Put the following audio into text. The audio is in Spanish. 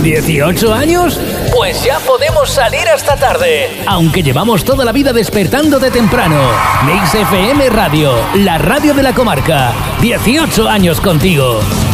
¿18 años? Pues ya podemos salir hasta tarde. Aunque llevamos toda la vida despertándote temprano. Mix FM Radio, la radio de la comarca. 18 años contigo.